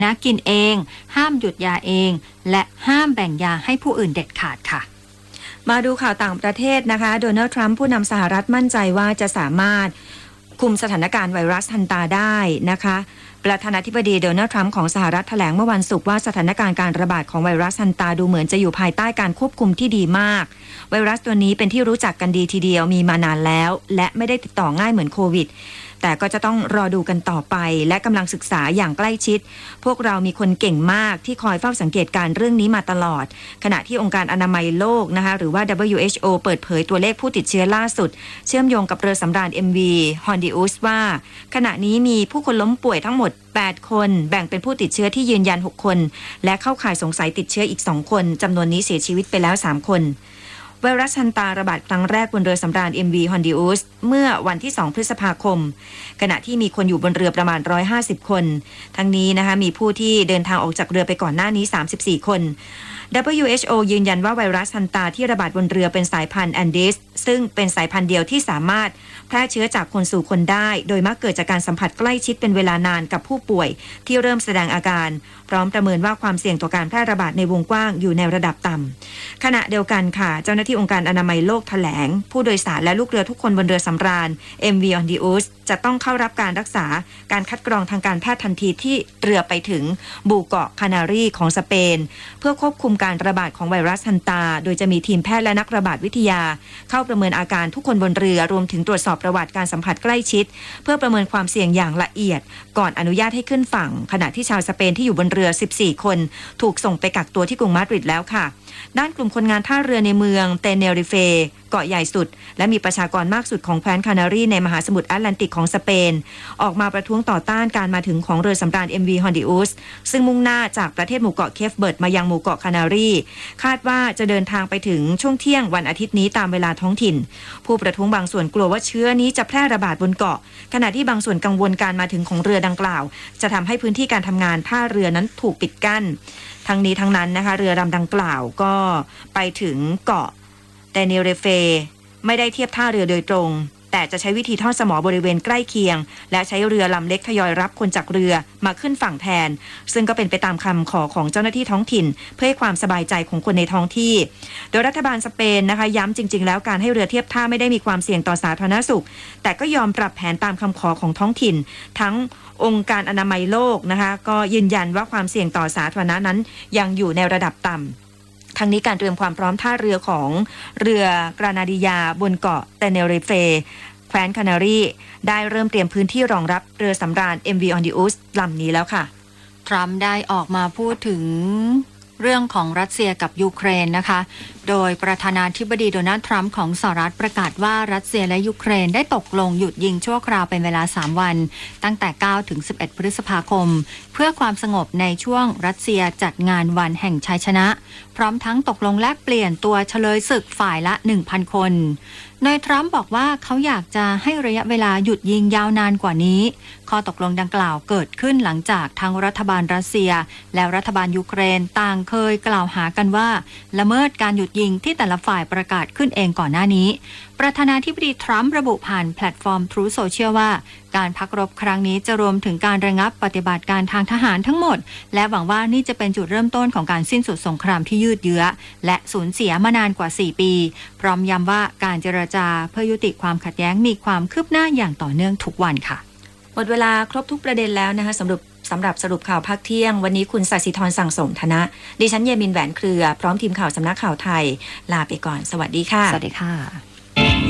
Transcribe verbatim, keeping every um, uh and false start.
นะกินเองห้ามหยุดยาเองและห้ามแบ่งยาให้ผู้อื่นเด็ดขาดค่ะมาดูข่าวต่างประเทศนะคะโดนัลด์ทรัมป์ผู้นำสหรัฐมั่นใจว่าจะสามารถคุมสถานการณ์ไวรัสฮันตาได้นะคะประธานาธิบดีโดนัลด์ทรัมป์ของสหรัฐแถลงเมื่อวันศุกร์ว่าสถานการณ์การระบาดของไวรัสฮันตาดูเหมือนจะอยู่ภายใต้การควบคุมที่ดีมากไวรัสตัวนี้เป็นที่รู้จักกันดีทีเดียวมีมานานแล้วและไม่ได้ติดต่อง่ายเหมือนโควิดแต่ก็จะต้องรอดูกันต่อไปและกำลังศึกษาอย่างใกล้ชิดพวกเรามีคนเก่งมากที่คอยเฝ้าสังเกตการเรื่องนี้มาตลอดขณะที่องค์การอนามัยโลกนะคะหรือว่า ดับเบิลยู เอช โอ เปิดเผยตัวเลขผู้ติดเชื้อล่าสุดเชื่อมโยงกับเรือสำราญ เอ็ม วี Hondius ว่าขณะนี้มีผู้คนล้มป่วยทั้งหมดแปดคนแบ่งเป็นผู้ติดเชื้อที่ยืนยันหกคนและเข้าข่ายสงสัยติดเชื้ออีกสองคนจำนวนนี้เสียชีวิตไปแล้วสามคนไวรัสฮันตาระบาดครั้งแรกบนเรือสำราญ เอ็ม วี Hondius เมื่อวันที่สองพฤษภาคมขณะที่มีคนอยู่บนเรือประมาณหนึ่งร้อยห้าสิบคนทั้งนี้นะคะมีผู้ที่เดินทางออกจากเรือไปก่อนหน้านี้สามสิบสี่คน ดับเบิลยู เอช โอ ยืนยันว่าไวรัสฮันตาที่ระบาดบนเรือเป็นสายพันธุ์แอนดิสซึ่งเป็นสายพันธุ์เดียวที่สามารถแพร่เชื้อจากคนสู่คนได้โดยมักเกิดจากการสัมผัสใกล้ชิดเป็นเวลานานกับผู้ป่วยที่เริ่มแสดงอาการพร้อมประเมินว่าความเสี่ยงต่อการแพร่ระบาดในวงกว้างอยู่ในระดับต่ำขณะเดียวกันค่ะเจ้าหน้าที่องค์การอนามัยโลกแถลงผู้โดยสารและลูกเรือทุกคนบนเรือสำราญ เอ็ม วี Hondius จะต้องเข้ารับการรักษาการคัดกรองทางการแพทย์ทันทีที่เรือไปถึงหมู่เกาะคานารีของสเปนเพื่อควบคุมการระบาดของไวรัสฮันตาโดยจะมีทีมแพทย์และนักระบาดวิทยาเข้าประเมินอาการทุกคนบนเรือรวมถึงตรวจสอบประวัติการสัมผัสใกล้ชิดเพื่อประเมินความเสี่ยงอย่างละเอียดก่อนอนุญาตให้ขึ้นฝั่งขณะที่ชาวสเปนที่อยู่บนเรือสิบสี่คนถูกส่งไปกักตัวที่กรุงมาดริดแล้วค่ะด้านกลุ่มคนงานท่าเรือในเมืองเตเนริเฟเกาะใหญ่สุดและมีประชากรมากสุดของแคว้นคานารีในมหาสมุทรแอตแลนติกของสเปนออกมาประท้วงต่อต้านการมาถึงของเรือสำราญ เอ็ม วี Hondius ซึ่งมุ่งหน้าจากประเทศหมู่เกาะเคฟเบิร์ดมายังหมู่เกาะคานารีคาดว่าจะเดินทางไปถึงช่วงเที่ยงวันอาทิตย์นี้ตามเวลาท้องถิ่นผู้ประท้วงบางส่วนกลัวว่าเชื้อนี้จะแพร่ระบาดบนเกาะขณะที่บางส่วนกังวลการมาถึงของเรือดังกล่าวจะทำให้พื้นที่การทำงานท่าเรือนั้นถูกปิดกั้นทั้งนี้ทั้งนั้นนะคะเรือลำดังกล่าวก็ไปถึงเกาะเตเนเรเฟไม่ได้เทียบท่าเรือโดยตรงแต่จะใช้วิธีทอดสมอบริเวณใกล้เคียงและใช้เรือลำเล็กทยอยรับคนจากเรือมาขึ้นฝั่งแทนซึ่งก็เป็นไปตามคำขอของเจ้าหน้าที่ท้องถิ่นเพื่อให้ความสบายใจของคนในท้องที่โดยรัฐบาลสเปนนะคะย้ำจริงๆแล้วการให้เรือเทียบท่าไม่ได้มีความเสี่ยงต่อสาธารณสุขแต่ก็ยอมปรับแผนตามคำขอของท้องถิ่นทั้งองค์การอนามัยโลกนะคะก็ยืนยันว่าความเสี่ยงต่อสาธารณะนั้นยังอยู่ในระดับต่ำทั้งนี้การเตรียมความพร้อมท่าเรือของเรือกรานาดิยาบนเกาะเตเนริเฟแคว้นคานารีได้เริ่มเตรียมพื้นที่รองรับเรือสำราญ เอ็ม วี Hondius ลำนี้แล้วค่ะทรัมป์ได้ออกมาพูดถึงเรื่องของรัสเซียกับยูเครนนะคะโดยประธานาธิบดีโดนัลด์ทรัมป์ของสหรัฐประกาศว่ารัสเซียและยูเครนได้ตกลงหยุดยิงชั่วคราวเป็นเวลาสามวันตั้งแต่เก้าถึงสิบเอ็ดพฤษภาคมเพื่อความสงบในช่วงรัสเซียจัดงานวันแห่งชัยชนะพร้อมทั้งตกลงแลกเปลี่ยนตัวเฉลยศึกฝ่ายละ หนึ่งพัน คนโดยทรัมป์บอกว่าเขาอยากจะให้ระยะเวลาหยุดยิงยาวนานกว่านี้ข้อตกลงดังกล่าวเกิดขึ้นหลังจากทั้งรัฐบาลรัสเซียและรัฐบาลยูเครนต่างเคยกล่าวหากันว่าละเมิดการหยุดยิงที่แต่ละฝ่ายประกาศขึ้นเองก่อนหน้านี้ประธานาธิบดีทรัมป์ระบุผ่านแพลตฟอร์ม Truth Social ว่าการพักรบครั้งนี้จะรวมถึงการระงับปฏิบัติการทางทหารทั้งหมดและหวังว่านี่จะเป็นจุดเริ่มต้นของการสิ้นสุดสงครามที่ยืดเยื้อและสูญเสียมานานกว่าสี่ปีพร้อมย้ำว่าการเจรจาเพื่อยุติความขัดแย้งมีความคืบหน้าอย่างต่อเนื่องทุกวันค่ะหมดเวลาครบทุกประเด็นแล้วนะคะสำหรับสำหรับสรุปข่าวภาคเที่ยงวันนี้คุณศศิธรสั่งสมธนะดิฉันเยมินแหวนเครือพร้อมทีมข่าวสำนักข่าวไทยลาไปก่อนสวัสดีค่ะสวัสดีค่ะ